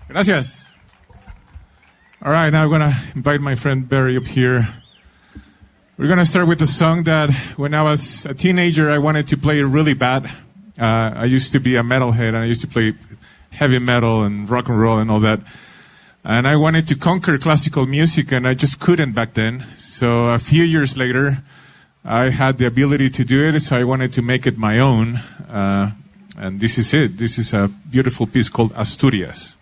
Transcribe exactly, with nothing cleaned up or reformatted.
Gracias. All right, now I'm going to invite my friend Barry up here. We're going to start with a song that when I was a teenager, I wanted to play really bad. Uh, I used to be a metalhead, and I used to play heavy metal and rock and roll and all that. And I wanted to conquer classical music, and I just couldn't back then. So a few years later, I had the ability to do it, so I wanted to make it my own. Uh, and this is it. This is a beautiful piece called Asturias.